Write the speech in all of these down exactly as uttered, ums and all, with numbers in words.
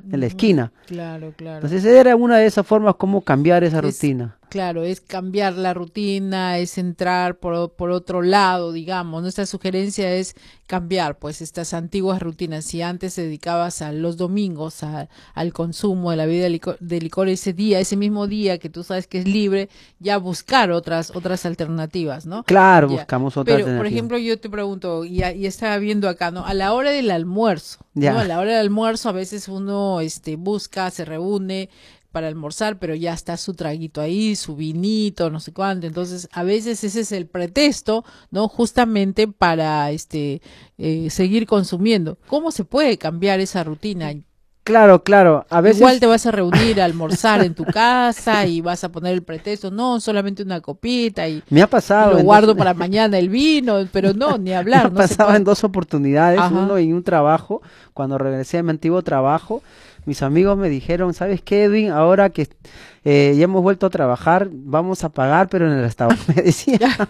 en la Ujú. esquina. Claro, claro. Entonces era una de esas formas como cambiar esa Es, rutina. claro, es cambiar la rutina, es entrar por, o- por otro lado, digamos. Nuestra sugerencia es cambiar, pues, estas antiguas rutinas. Si antes te dedicabas a los domingos a- al consumo de la bebida de licor, de licor ese día, ese mismo día que tú sabes que es libre, ya buscar otras otras alternativas, ¿no? Claro, Ya. buscamos otra Pero, por alternativa. ejemplo, yo te pregunto, y, y estaba viendo acá, ¿no? A la hora del almuerzo, ¿no? A Ya, la hora del almuerzo a veces uno este, busca, se reúne para almorzar, pero ya está su traguito ahí, su vinito, no sé cuánto. Entonces, a veces ese es el pretexto, ¿no? Justamente para este eh, seguir consumiendo. ¿Cómo se puede cambiar esa rutina? claro, claro. A Igual te veces vas a reunir a almorzar en tu casa y vas a poner el pretexto, no, solamente una copita y, me ha y pasado lo en dos, guardo para mañana el vino, pero no, ni me ha hablar, no se pasado en puede. dos oportunidades. Ajá, Uno en un trabajo, cuando regresé a mi antiguo trabajo, mis amigos me dijeron, ¿sabes qué, Edwin? Ahora que eh, ya hemos vuelto a trabajar, vamos a pagar, pero en el restaurante, me decían. ya,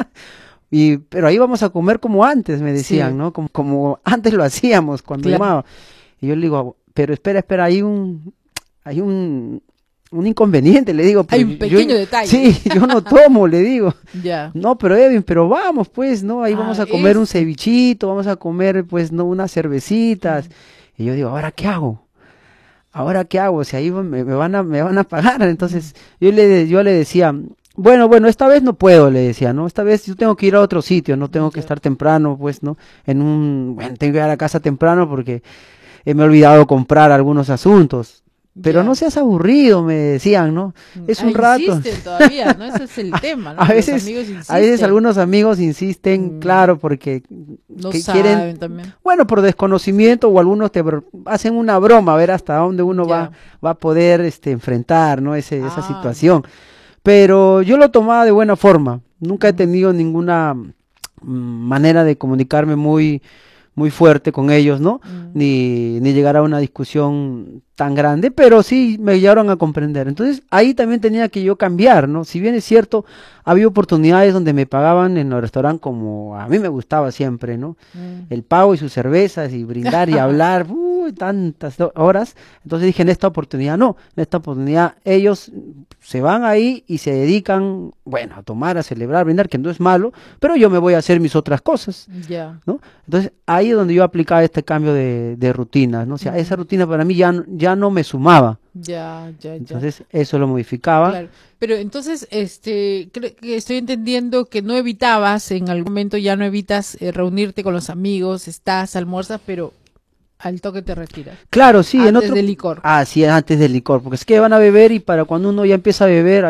Y, pero ahí vamos a comer como antes, me decían, sí, ¿no? Como, como antes lo hacíamos cuando claro. llamaba. Y yo le digo, pero espera, espera, hay un, hay un, un inconveniente, le digo, pero Hay un yo, pequeño yo- detalle. sí, yo no tomo, le digo. Ya. No, pero Edwin, pero vamos, pues, ¿no? Ahí vamos Ah, a comer un eso. cevichito, vamos a comer, pues, ¿no? Unas cervecitas. Mm, Y yo digo, ¿ahora qué hago? ¿Ahora qué hago? Si ahí me, me van a, me van a pagar. mm, Entonces, yo le, yo le decía, bueno, bueno, esta vez no puedo, le decía, ¿no? Esta vez yo tengo que ir a otro sitio, no tengo que ya. estar temprano, pues, ¿no? En un, bueno, tengo que ir a la casa temprano porque eh, me he olvidado comprar algunos asuntos. Pero no Ya. seas aburrido, me decían, ¿no? Mm, Es Ah, un rato. insisten todavía, ¿no? Ese es el tema, ¿no? A Que los veces, amigos a veces insisten. algunos amigos insisten, Mm, claro, porque no que quieren, saben también. bueno, por desconocimiento o algunos te br- hacen una broma a ver hasta dónde uno va, Ya. va a poder este, enfrentar, ¿no? Ese, esa Ah, situación. Pero yo lo tomaba de buena forma. Nunca he ujú, tenido ninguna mm, manera de comunicarme muy, muy fuerte con ellos, ¿no? mm, Ni, ni llegar a una discusión tan grande, pero sí me llegaron a comprender. Entonces ahí también tenía que yo cambiar, ¿no? Si bien es cierto, había oportunidades donde me pagaban en el restaurante como a mí me gustaba siempre, ¿no? mm. El pago y sus cervezas y brindar y hablar, uy, tantas do- horas. Entonces dije, en esta oportunidad no, en esta oportunidad ellos se van ahí y se dedican, bueno, a tomar, a celebrar, a brindar, que no es malo, pero yo me voy a hacer mis otras cosas, Ya. ¿no? Entonces ahí es donde yo aplicaba este cambio de, de rutinas, ¿no? O sea, esa Ujú, rutina para mí ya, n- ya no me sumaba. ya, ya, ya. Entonces eso lo modificaba. Claro. Pero entonces, este, creo que estoy entendiendo que no evitabas, en algún momento ya no evitas eh, reunirte con los amigos, estás, almuerzas, pero al toque te retiras. Claro, sí, en Antes otro... del licor. Ah, sí, antes del licor, porque es que van a beber y para cuando uno ya empieza a beber,